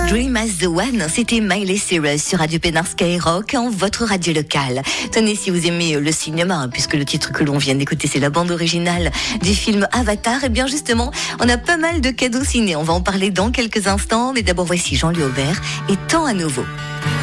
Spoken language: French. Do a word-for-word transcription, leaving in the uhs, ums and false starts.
Dream as the One, c'était Miley Cyrus sur Radio Pénard Skyrock, en votre radio locale. Tenez, si vous aimez le cinéma, puisque le titre que l'on vient d'écouter, c'est la bande originale du film Avatar, et bien justement, on a pas mal de cadeaux ciné. On va en parler dans quelques instants, mais d'abord voici Jean-Louis Aubert et Temps à nouveau.